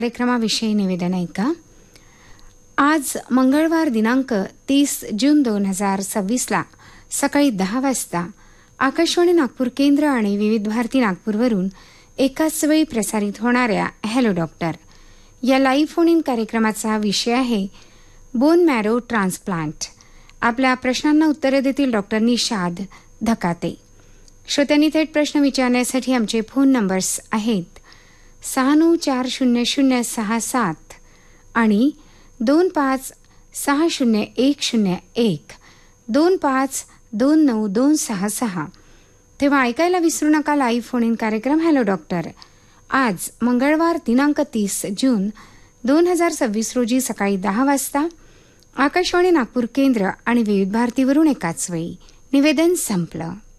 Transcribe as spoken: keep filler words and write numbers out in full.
कार्यक्रमाविषयी निवेदन ऐका. आज मंगळवार दिनांक तीस जून दोन हजार सव्वीसला सकाळी दहा वाजता आकाशवाणी नागपूर केंद्र आणि विविध भारती नागपूरवरून एकाच वेळी प्रसारित होणाऱ्या हॅलो डॉक्टर या लाईव्ह फोन इन कार्यक्रमाचा विषय आहे बोन मॅरो ट्रान्सप्लांट. आपल्या प्रश्नांना उत्तरे देतील डॉक्टर निषाद धकाते. श्रोत्यांनी थेट प्रश्न विचारण्यासाठी आमचे फोन नंबर्स आहेत सहा नऊ चार शून्य शून्य सहा सात आणि दोन पाच सहा शून्य एक शून्य एक, दोन पाच दोन नऊ दोन सहा सहा. तेव्हा ऐकायला विसरू नका लाईव्ह फोन इन कार्यक्रम हॅलो डॉक्टर. आज मंगळवार दिनांक तीस जून दोन हजार सव्वीस रोजी सकाळी दहा वाजता आकाशवाणी नागपूर केंद्र आणि विविध भारतीवरून एकाच वेळी. निवेदन संपलं.